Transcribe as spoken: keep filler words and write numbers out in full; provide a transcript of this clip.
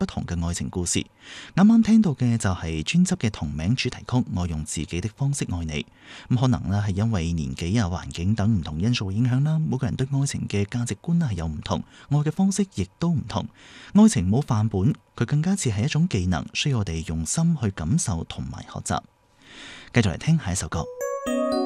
不同嘅愛情故事。啱啱聽到嘅就係專輯嘅同名主題曲《我用自己的方式愛你》。咁可能呢係因為年紀啊、環境等唔同因素影響啦，每個人對愛情嘅價值觀係有唔同，愛嘅方式亦都唔同。愛情冇範本，佢更加似係一種技能，需要我哋用心去感受同埋學習。繼續嚟聽下一首歌。